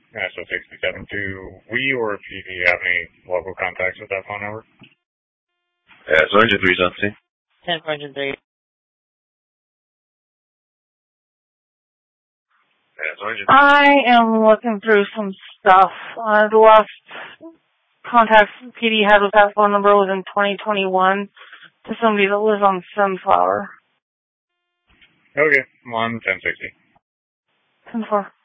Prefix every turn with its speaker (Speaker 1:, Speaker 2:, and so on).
Speaker 1: So 67. Do we or PD have any local contacts with that phone number?
Speaker 2: Yeah, it's engine 3 something.
Speaker 3: 10 for engine 3. I am looking through some stuff. The last contact PD had with that phone number was in 2021 to somebody that lives on Sunflower.
Speaker 1: Okay, I'm on 1060.
Speaker 3: 10-4.